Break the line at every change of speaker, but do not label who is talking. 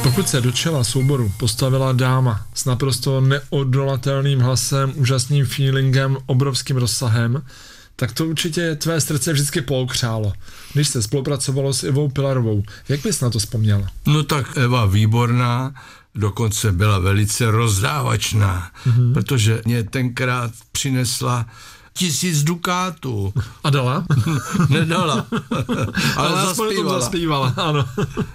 Pokud se do čela souboru postavila dáma s naprosto neodolatelným hlasem, úžasným feelingem, obrovským rozsahem, tak to určitě tvé srdce vždycky pookřálo, když se spolupracovalo s Ivou Pilarovou. Jak bys na to vzpomněl?
No tak Eva výborná, dokonce byla velice rozdávačná, protože mě tenkrát přinesla 1000 dukátů.
A dala?
Nedala, ale
aspoň to zaspívala, ano.